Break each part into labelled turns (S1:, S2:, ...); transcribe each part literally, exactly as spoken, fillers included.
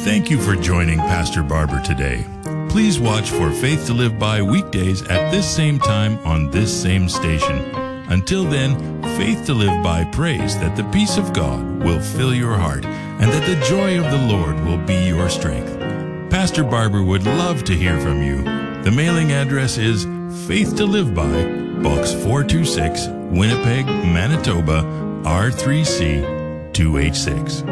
S1: Thank you for joining Pastor Barber today. Please watch for Faith to Live By weekdays at this same time on this same station. Until then, Faith to Live By prays that the peace of God will fill your heart and that the joy of the Lord will be your strength. Pastor Barber would love to hear from you. The mailing address is Faith to Live By, Box four two six, Winnipeg, Manitoba, R three C two H six.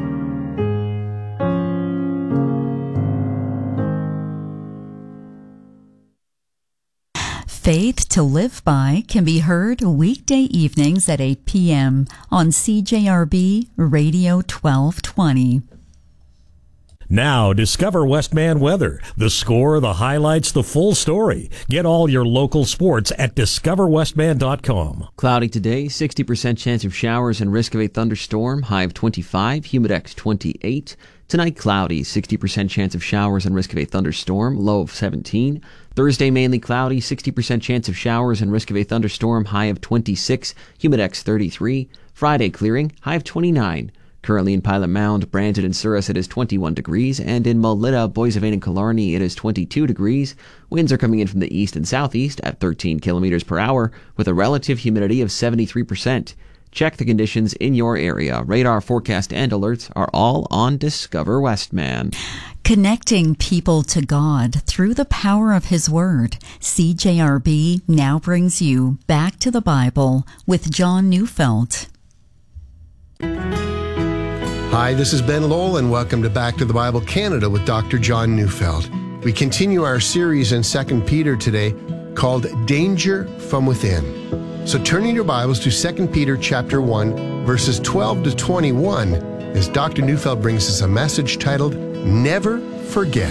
S2: Faith to Live By can be heard weekday evenings at eight p.m. on C J R B Radio twelve twenty.
S3: Now, discover Westman Weather. The score, the highlights, the full story. Get all your local sports at discover westman dot com.
S4: Cloudy today, sixty percent chance of showers and risk of a thunderstorm, high of twenty-five, humidex twenty-eight. Tonight, cloudy, sixty percent chance of showers and risk of a thunderstorm, low of seventeen. Thursday, mainly cloudy, sixty percent chance of showers and risk of a thunderstorm, high of twenty-six, humidex thirty-three. Friday, clearing, high of twenty-nine. Currently in Pilot Mound, Brandon and Souris, it is twenty-one degrees, and in Melita, Boissevain and Killarney, it is twenty-two degrees. Winds are coming in from the east and southeast at thirteen kilometers per hour, with a relative humidity of seventy-three percent. Check the conditions in your area. Radar forecast and alerts are all on Discover Westman.
S2: Connecting people to God through the power of His Word. C J R B now brings you Back to the Bible with John Neufeld.
S5: Hi, this is Ben Lowell, and welcome to Back to the Bible Canada with Doctor John Neufeld. We continue our series in Second Peter today called Danger from Within. So turning your Bibles to Second Peter chapter one, verses twelve to twenty-one, as Doctor Neufeld brings us a message titled, Never Forget.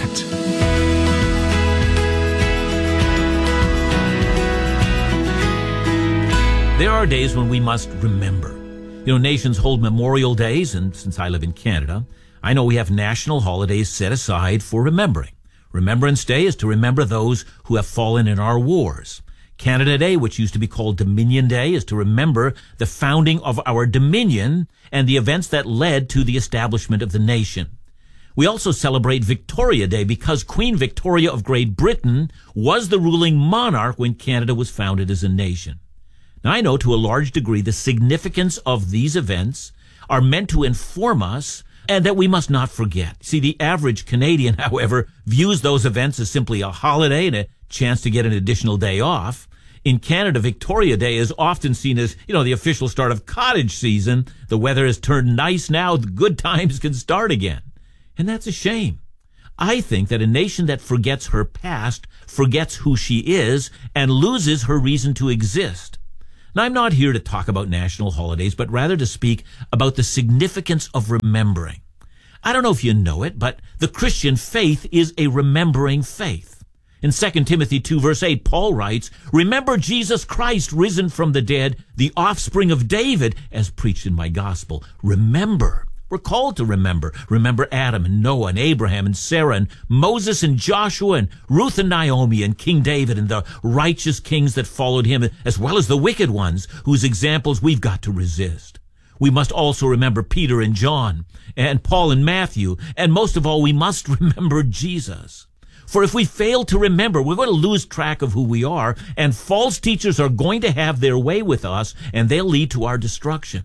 S6: There are days when we must remember. You know, nations hold memorial days, and since I live in Canada, I know we have national holidays set aside for remembering. Remembrance Day is to remember those who have fallen in our wars. Canada Day, which used to be called Dominion Day, is to remember the founding of our Dominion and the events that led to the establishment of the nation. We also celebrate Victoria Day because Queen Victoria of Great Britain was the ruling monarch when Canada was founded as a nation. Now, I know to a large degree the significance of these events are meant to inform us and that we must not forget. See, the average Canadian, however, views those events as simply a holiday and a chance to get an additional day off. In Canada, Victoria Day is often seen as, you know, the official start of cottage season. The weather has turned nice now. The good times can start again. And that's a shame. I think that a nation that forgets her past forgets who she is and loses her reason to exist. Now, I'm not here to talk about national holidays, but rather to speak about the significance of remembering. I don't know if you know it, but the Christian faith is a remembering faith. In Second Timothy two, verse eight, Paul writes, "Remember Jesus Christ risen from the dead, the offspring of David, as preached in my gospel." Remember. We're called to remember. Remember Adam and Noah and Abraham and Sarah and Moses and Joshua and Ruth and Naomi and King David and the righteous kings that followed him, as well as the wicked ones whose examples we've got to resist. We must also remember Peter and John and Paul and Matthew, and most of all, we must remember Jesus. For if we fail to remember, we're going to lose track of who we are, and false teachers are going to have their way with us, and they'll lead to our destruction.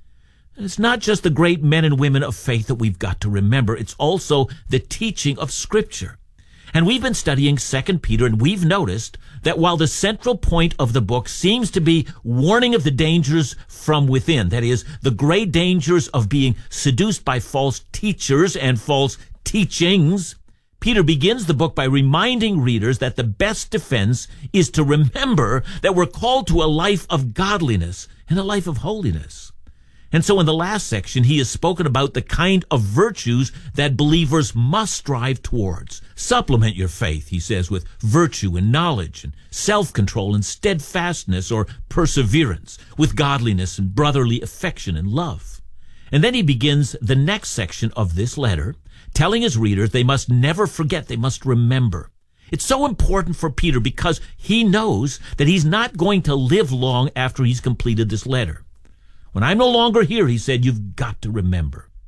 S6: It's not just the great men and women of faith that we've got to remember. It's also the teaching of Scripture. And we've been studying Second Peter, and we've noticed that while the central point of the book seems to be warning of the dangers from within, that is, the great dangers of being seduced by false teachers and false teachings, Peter begins the book by reminding readers that the best defense is to remember that we're called to a life of godliness and a life of holiness. And so in the last section, he has spoken about the kind of virtues that believers must strive towards. Supplement your faith, he says, with virtue and knowledge and self-control and steadfastness or perseverance, with godliness and brotherly affection and love. And then he begins the next section of this letter, telling his readers they must never forget, they must remember. It's so important for Peter because he knows that he's not going to live long after he's completed this letter. When I'm no longer here, he said, you've got to remember.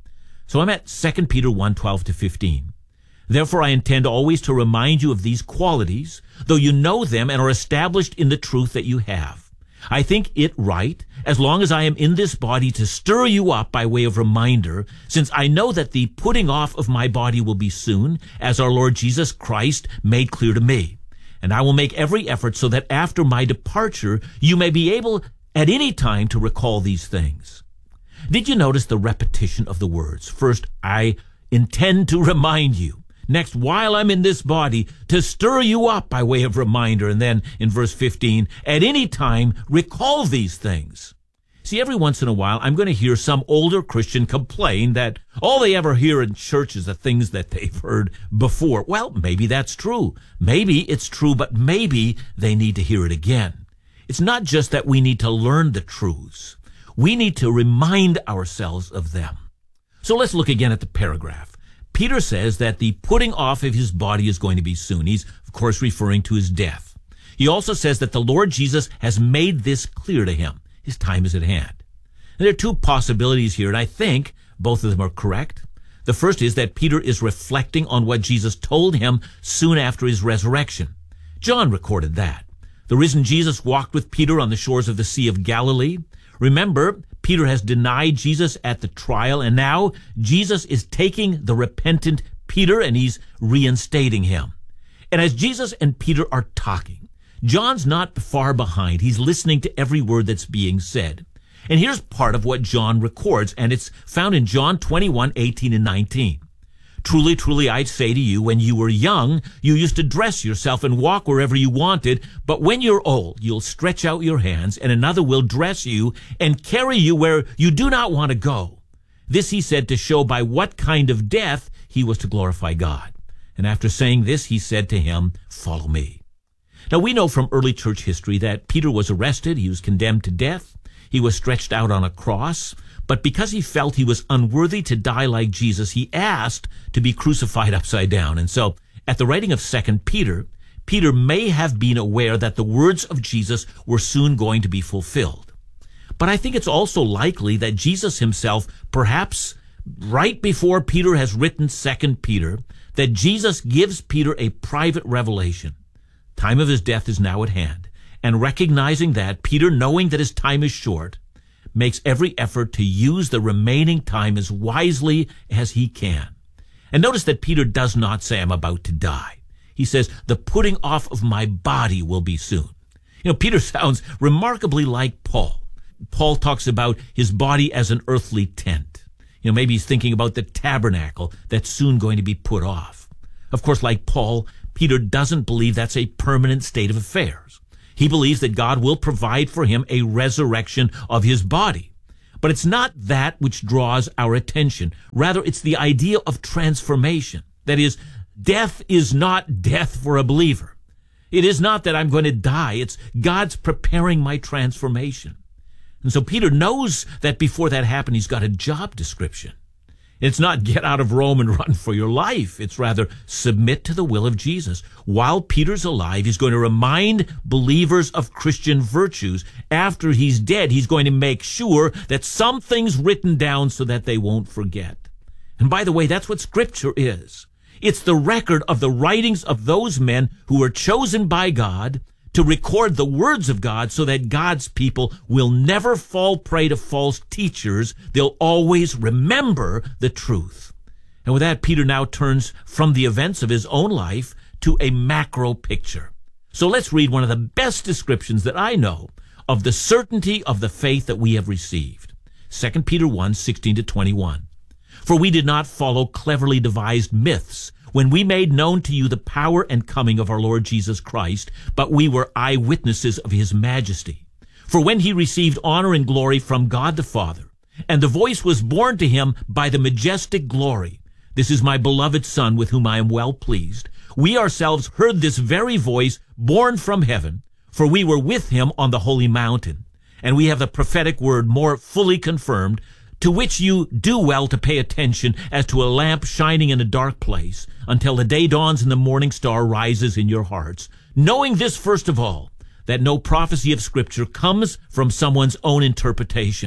S6: So I'm at Second Peter one, twelve to fifteen. Therefore I intend always to remind you of these qualities, though you know them and are established in the truth that you have. I think it right, as long as I am in this body, to stir you up by way of reminder, since I know that the putting off of my body will be soon, as our Lord Jesus Christ made clear to me. And I will make every effort so that after my departure, you may be able at any time to recall these things. Did you notice the repetition of the words? First, I intend to remind you. Next, while I'm in this body, to stir you up by way of reminder. And then in verse fifteen, at any time, recall these things. See, every once in a while, I'm going to hear some older Christian complain that all they ever hear in church is the things that they've heard before. Well, maybe that's true. Maybe it's true, but maybe they need to hear it again. It's not just that we need to learn the truths. We need to remind ourselves of them. So let's look again at the paragraph. Peter says that the putting off of his body is going to be soon. He's, of course, referring to his death. He also says that the Lord Jesus has made this clear to him. His time is at hand. And there are two possibilities here, and I think both of them are correct. The first is that Peter is reflecting on what Jesus told him soon after his resurrection. John recorded that. The risen Jesus walked with Peter on the shores of the Sea of Galilee. Remember, Peter has denied Jesus at the trial, and now Jesus is taking the repentant Peter and he's reinstating him. And as Jesus and Peter are talking, John's not far behind. He's listening to every word that's being said. And here's part of what John records, and it's found in John twenty-one, eighteen and nineteen. Truly, truly, I say to you, when you were young, you used to dress yourself and walk wherever you wanted. But when you're old, you'll stretch out your hands, and another will dress you and carry you where you do not want to go. This he said to show by what kind of death he was to glorify God. And after saying this, he said to him, follow me. Now, we know from early church history that Peter was arrested. He was condemned to death. He was stretched out on a cross. But because he felt he was unworthy to die like Jesus, he asked to be crucified upside down. And so, at the writing of Second Peter, Peter may have been aware that the words of Jesus were soon going to be fulfilled. But I think it's also likely that Jesus himself, perhaps right before Peter has written Second Peter, that Jesus gives Peter a private revelation. Time of his death is now at hand. And recognizing that, Peter, knowing that his time is short, makes every effort to use the remaining time as wisely as he can. And notice that Peter does not say, I'm about to die. He says, the putting off of my body will be soon. You know, Peter sounds remarkably like Paul. Paul talks about his body as an earthly tent. You know, maybe he's thinking about the tabernacle that's soon going to be put off. Of course, like Paul, Peter doesn't believe that's a permanent state of affairs. He believes that God will provide for him a resurrection of his body. But it's not that which draws our attention. Rather, it's the idea of transformation. That is, death is not death for a believer. It is not that I'm going to die. It's God's preparing my transformation. And so Peter knows that before that happened, he's got a job description. It's not get out of Rome and run for your life. It's rather submit to the will of Jesus. While Peter's alive, he's going to remind believers of Christian virtues. After he's dead, he's going to make sure that something's written down so that they won't forget. And by the way, that's what Scripture is. It's the record of the writings of those men who were chosen by God to record the words of God so that God's people will never fall prey to false teachers. They'll always remember the truth. And with that, Peter now turns from the events of his own life to a macro picture. So let's read one of the best descriptions that I know of the certainty of the faith that we have received. Second Peter one, sixteen to twenty-one. For we did not follow cleverly devised myths when we made known to you the power and coming of our Lord Jesus Christ, but we were eyewitnesses of his majesty. For when he received honor and glory from God the Father, and the voice was borne to him by the majestic glory, this is my beloved Son with whom I am well pleased, we ourselves heard this very voice borne from heaven, for we were with him on the holy mountain. And we have the prophetic word more fully confirmed, to which you do well to pay attention as to a lamp shining in a dark place, until the day dawns and the morning star rises in your hearts. Knowing this first of all, that no prophecy of Scripture comes from someone's own interpretation.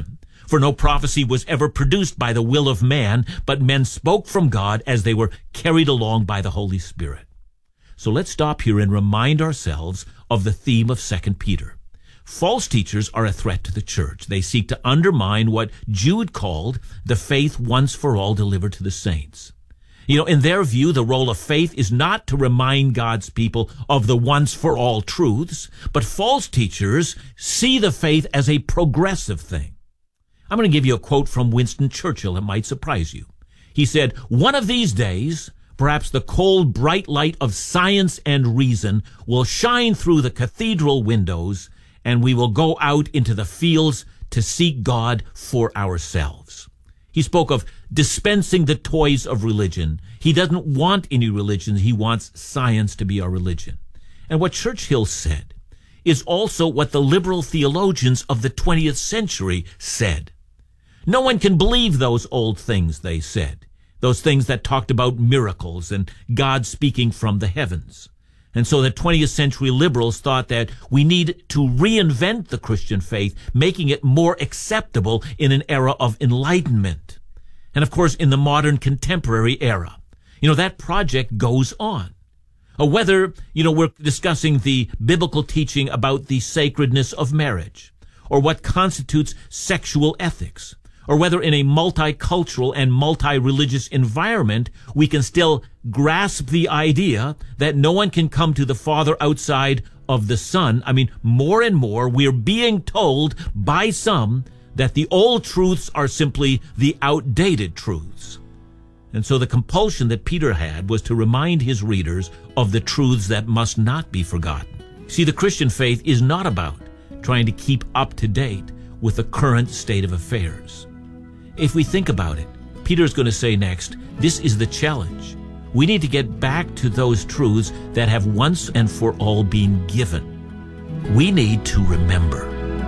S6: For no prophecy was ever produced by the will of man, but men spoke from God as they were carried along by the Holy Spirit. So let's stop here and remind ourselves of the theme of Second Peter. False teachers are a threat to the church. They seek to undermine what Jude called the faith once for all delivered to the saints. You know, in their view, the role of faith is not to remind God's people of the once for all truths, but false teachers see the faith as a progressive thing. I'm going to give you a quote from Winston Churchill that might surprise you. He said, "One of these days, perhaps the cold, bright light of science and reason will shine through the cathedral windows, and we will go out into the fields to seek God for ourselves." He spoke of dispensing the toys of religion. He doesn't want any religion. He wants science to be our religion. And what Churchill said is also what the liberal theologians of the twentieth century said. No one can believe those old things, they said, those things that talked about miracles and God speaking from the heavens. And so the twentieth century liberals thought that we need to reinvent the Christian faith, making it more acceptable in an era of enlightenment. And of course, in the modern contemporary era, you know, that project goes on. Or whether, you know, we're discussing the biblical teaching about the sacredness of marriage, or what constitutes sexual ethics, or whether in a multicultural and multi-religious environment we can still grasp the idea that no one can come to the Father outside of the Son. I mean, more and more we're being told by some that the old truths are simply the outdated truths. And so the compulsion that Peter had was to remind his readers of the truths that must not be forgotten. See, the Christian faith is not about trying to keep up to date with the current state of affairs. If we think about it, Peter's going to say next, this is the challenge. We need to get back to those truths that have once and for all been given. We need to remember.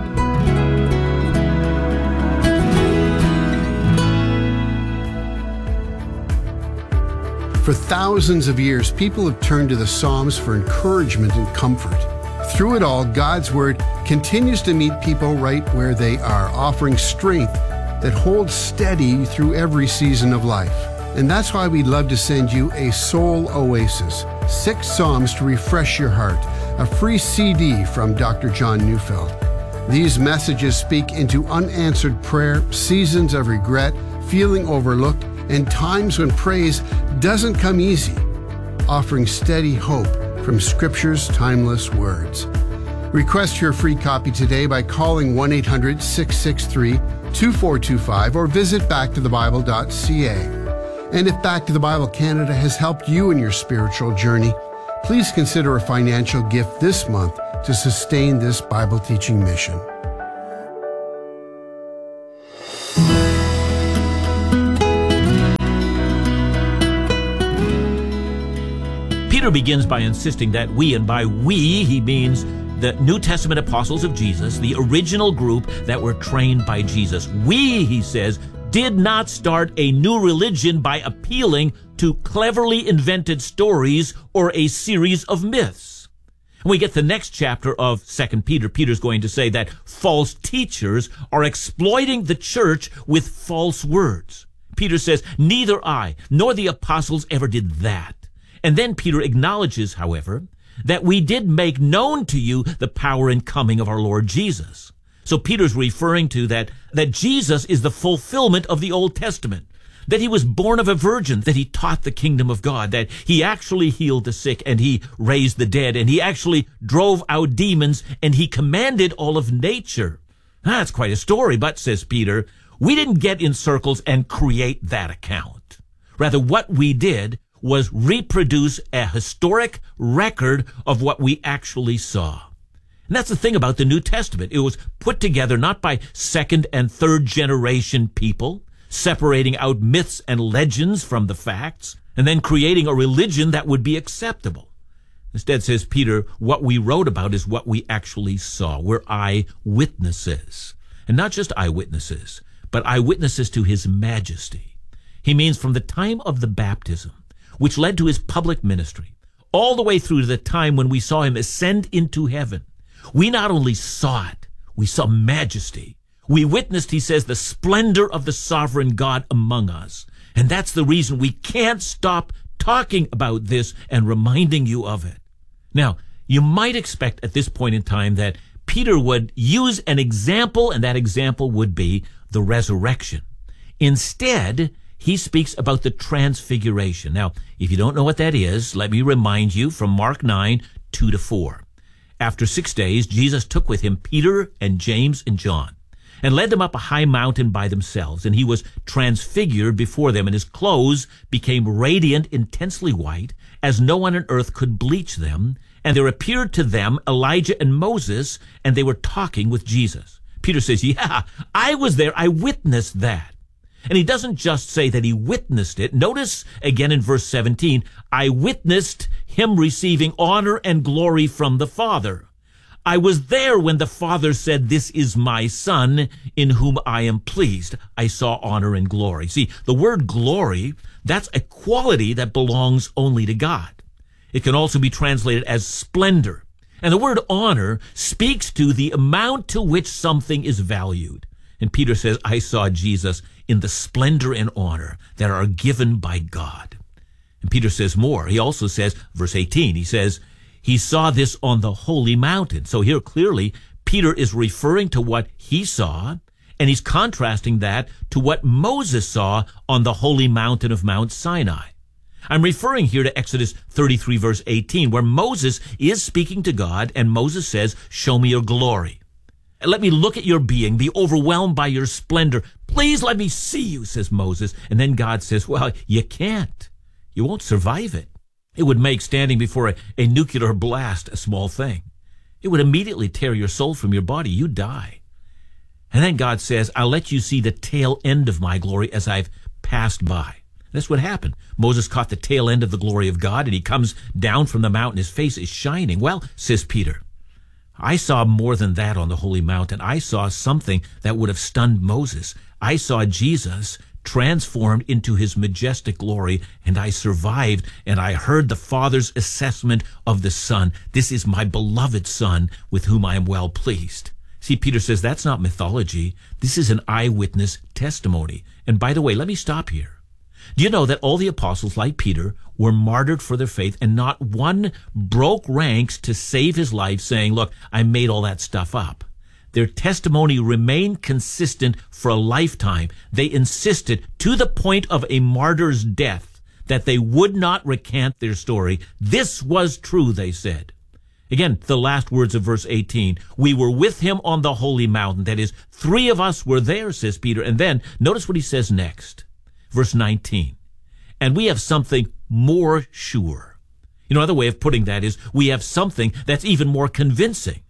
S5: For thousands of years, people have turned to the Psalms for encouragement and comfort. Through it all, God's Word continues to meet people right where they are, offering strength that holds steady through every season of life. And that's why we'd love to send you a Soul Oasis, six Psalms to refresh your heart, a free C D from Doctor John Neufeld. These messages speak into unanswered prayer, seasons of regret, feeling overlooked, and times when praise doesn't come easy, offering steady hope from Scripture's timeless words. Request your free copy today by calling one eight hundred, six six three, two four two five or visit back to the bible dot c a. And if Back to the Bible Canada has helped you in your spiritual journey, please consider a financial gift this month to sustain this Bible teaching mission.
S6: Peter begins by insisting that we, and by we he means the New Testament apostles of Jesus, the original group that were trained by Jesus. We, he says, did not start a new religion by appealing to cleverly invented stories or a series of myths. And we get the next chapter of Second Peter. Peter's going to say that false teachers are exploiting the church with false words. Peter says, neither I nor the apostles ever did that. And then Peter acknowledges, however, that we did make known to you the power and coming of our Lord Jesus. So Peter's referring to that, that Jesus is the fulfillment of the Old Testament, that he was born of a virgin, that he taught the kingdom of God, that he actually healed the sick and he raised the dead, and he actually drove out demons and he commanded all of nature. That's quite a story, but, says Peter, we didn't get in circles and create that account. Rather, what we did was reproduce a historic record of what we actually saw. And that's the thing about the New Testament. It was put together not by second and third generation people, separating out myths and legends from the facts, and then creating a religion that would be acceptable. Instead, says Peter, what we wrote about is what we actually saw. We're eyewitnesses. And not just eyewitnesses, but eyewitnesses to his majesty. He means from the time of the baptism, which led to his public ministry, all the way through to the time when we saw him ascend into heaven. We not only saw it, we saw majesty. We witnessed, he says, the splendor of the sovereign God among us. And that's the reason we can't stop talking about this and reminding you of it. Now, you might expect at this point in time that Peter would use an example, and that example would be the resurrection. Instead, he speaks about the transfiguration. Now, if you don't know what that is, let me remind you from Mark nine, two to four. After six days, Jesus took with him Peter and James and John, and led them up a high mountain by themselves. And he was transfigured before them, and his clothes became radiant, intensely white, as no one on earth could bleach them. And there appeared to them Elijah and Moses, and they were talking with Jesus. Peter says, yeah, I was there. I witnessed that. And he doesn't just say that he witnessed it. Notice again in verse seventeen, I witnessed him receiving honor and glory from the Father. I was there when the Father said, this is my Son in whom I am pleased. I saw honor and glory. See, the word glory, that's a quality that belongs only to God. It can also be translated as splendor. And the word honor speaks to the amount to which something is valued. And Peter says, I saw Jesus in the splendor and honor that are given by God. And Peter says more. He also says, verse eighteen, he says, he saw this on the holy mountain. So here clearly, Peter is referring to what he saw, and he's contrasting that to what Moses saw on the holy mountain of Mount Sinai. I'm referring here to Exodus thirty-three, verse eighteen, where Moses is speaking to God, and Moses says, show me your glory. Let me look at your being, be overwhelmed by your splendor. Please let me see you, says Moses. And then God says, well, you can't. You won't survive it. It would make standing before a, a nuclear blast a small thing. It would immediately tear your soul from your body. You die. And then God says, I'll let you see the tail end of my glory as I've passed by. That's what happened. Moses caught the tail end of the glory of God, and he comes down from the mountain. His face is shining. Well, says Peter, I saw more than that on the holy mountain. I saw something that would have stunned Moses. I saw Jesus transformed into his majestic glory, and I survived, and I heard the Father's assessment of the Son. This is my beloved Son with whom I am well pleased. See, Peter says that's not mythology. This is an eyewitness testimony. And by the way, let me stop here. Do you know that all the apostles, like Peter, were martyred for their faith, and not one broke ranks to save his life saying, look, I made all that stuff up? Their testimony remained consistent for a lifetime. They insisted to the point of a martyr's death that they would not recant their story. This was true, they said. Again, the last words of verse eighteen, we were with him on the holy mountain. That is, three of us were there, says Peter. And then notice what he says next. Verse nineteen, and we have something more sure. You know, another way of putting that is we have something that's even more convincing.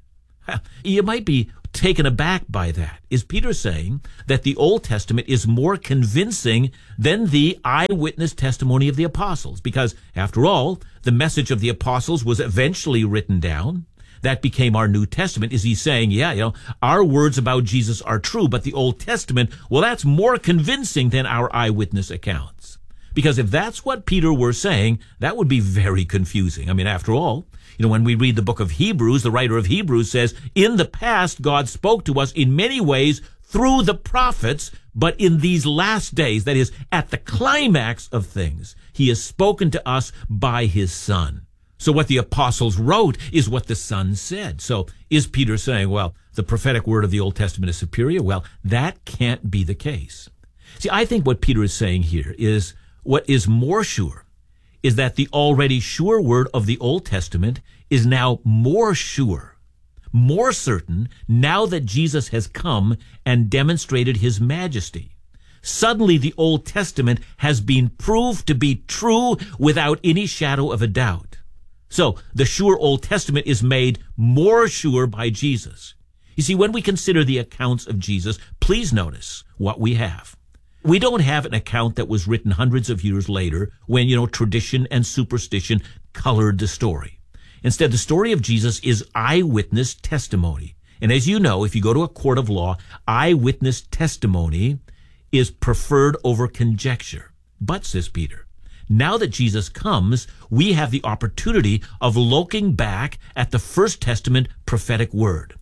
S6: You might be taken aback by that. Is Peter saying that the Old Testament is more convincing than the eyewitness testimony of the apostles? Because, after all, the message of the apostles was eventually written down. That became our New Testament. Is he saying, yeah, you know, our words about Jesus are true, but the Old Testament, well, that's more convincing than our eyewitness accounts? Because if that's what Peter were saying, that would be very confusing. I mean, after all, you know, when we read the book of Hebrews, the writer of Hebrews says, in the past, God spoke to us in many ways through the prophets, but in these last days, that is, at the climax of things, he has spoken to us by his Son. So what the apostles wrote is what the Son said. So is Peter saying, well, the prophetic word of the Old Testament is superior? Well, that can't be the case. See, I think what Peter is saying here is what is more sure is that the already sure word of the Old Testament is now more sure, more certain, now that Jesus has come and demonstrated his majesty. Suddenly the Old Testament has been proved to be true without any shadow of a doubt. So the sure Old Testament is made more sure by Jesus. You see, when we consider the accounts of Jesus, please notice what we have. We don't have an account that was written hundreds of years later when, you know, tradition and superstition colored the story. Instead, the story of Jesus is eyewitness testimony. And as you know, if you go to a court of law, eyewitness testimony is preferred over conjecture. But, says Peter, now that Jesus comes, we have the opportunity of looking back at the First Testament prophetic word.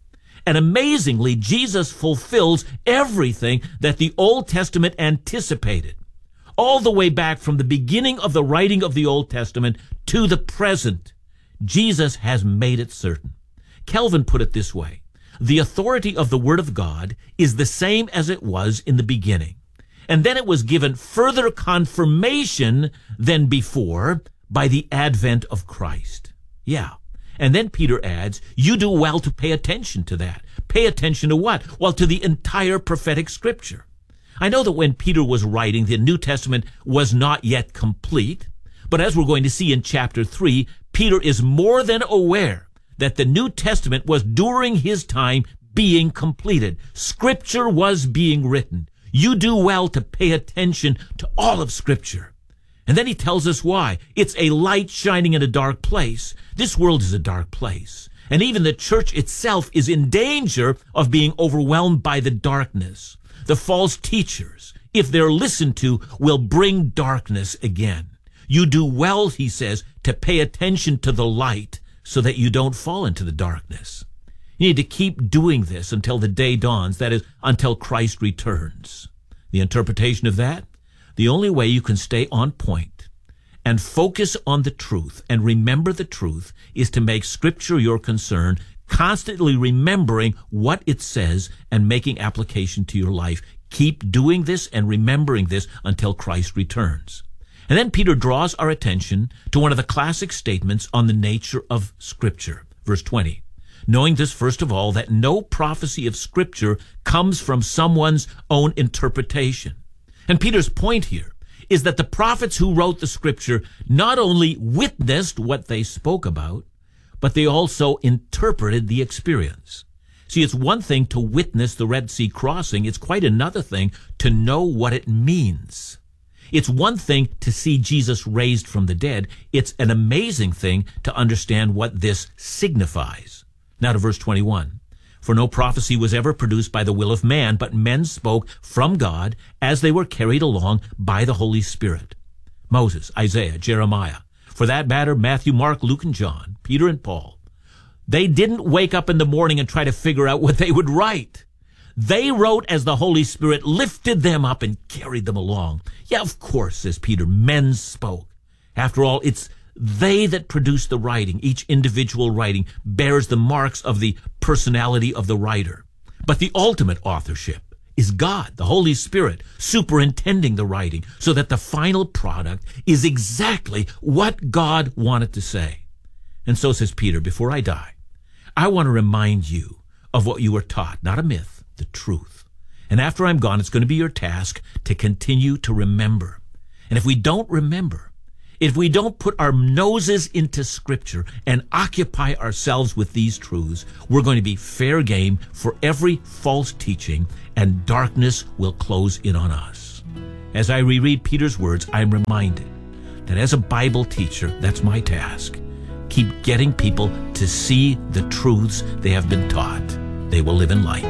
S6: And amazingly, Jesus fulfills everything that the Old Testament anticipated, all the way back from the beginning of the writing of the Old Testament to the present. Jesus has made it certain. Calvin put it this way: the authority of the Word of God is the same as it was in the beginning. And then it was given further confirmation than before by the advent of Christ. Yeah. And then Peter adds, you do well to pay attention to that. Pay attention to what? Well, to the entire prophetic scripture. I know that when Peter was writing, the New Testament was not yet complete. But as we're going to see in chapter three, Peter is more than aware that the New Testament was during his time being completed. Scripture was being written. You do well to pay attention to all of Scripture. And then he tells us why. It's a light shining in a dark place. This world is a dark place. And even the church itself is in danger of being overwhelmed by the darkness. The false teachers, if they're listened to, will bring darkness again. You do well, he says, to pay attention to the light so that you don't fall into the darkness. You need to keep doing this until the day dawns, that is, until Christ returns. The interpretation of that? The only way you can stay on point and focus on the truth and remember the truth is to make Scripture your concern, constantly remembering what it says and making application to your life. Keep doing this and remembering this until Christ returns. And then Peter draws our attention to one of the classic statements on the nature of Scripture. Verse twenty. Knowing this, first of all, that no prophecy of Scripture comes from someone's own interpretation. And Peter's point here is that the prophets who wrote the Scripture not only witnessed what they spoke about, but they also interpreted the experience. See, it's one thing to witness the Red Sea crossing. It's quite another thing to know what it means. It's one thing to see Jesus raised from the dead. It's an amazing thing to understand what this signifies. Now to verse twenty-one. For no prophecy was ever produced by the will of man, but men spoke from God as they were carried along by the Holy Spirit. Moses, Isaiah, Jeremiah, for that matter, Matthew, Mark, Luke, and John, Peter and Paul. They didn't wake up in the morning and try to figure out what they would write. They wrote as the Holy Spirit lifted them up and carried them along. Yeah, of course, says Peter, men spoke. After all, it's they that produce the writing. Each individual writing bears the marks of the personality of the writer. But the ultimate authorship is God, the Holy Spirit, superintending the writing so that the final product is exactly what God wanted to say. And so says Peter, before I die, I want to remind you of what you were taught, not a myth, the truth. And after I'm gone, it's going to be your task to continue to remember. And if we don't remember, if we don't put our noses into Scripture and occupy ourselves with these truths, we're going to be fair game for every false teaching, and darkness will close in on us. As I reread Peter's words, I'm reminded that as a Bible teacher, that's my task. Keep getting people to see the truths they have been taught. They will live in light.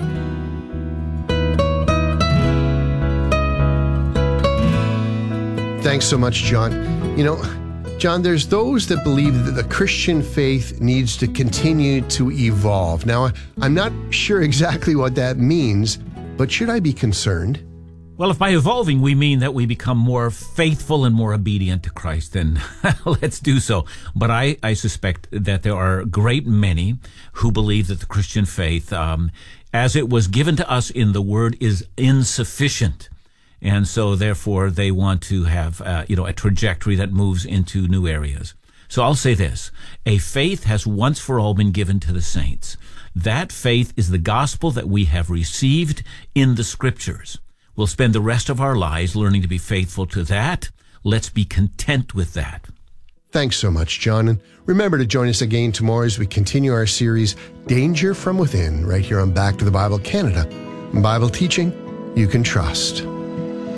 S5: Thanks so much, John. You know, John, there's those that believe that the Christian faith needs to continue to evolve. Now, I'm not sure exactly what that means, but should I be concerned?
S6: Well, if by evolving we mean that we become more faithful and more obedient to Christ, then let's do so. But I, I suspect that there are a great many who believe that the Christian faith, um, as it was given to us in the Word, is insufficient. And so, therefore, they want to have, uh, you know, a trajectory that moves into new areas. So I'll say this. A faith has once for all been given to the saints. That faith is the gospel that we have received in the Scriptures. We'll spend the rest of our lives learning to be faithful to that. Let's be content with that.
S5: Thanks so much, John. And remember to join us again tomorrow as we continue our series, Danger from Within, right here on Back to the Bible Canada. Bible teaching you can trust.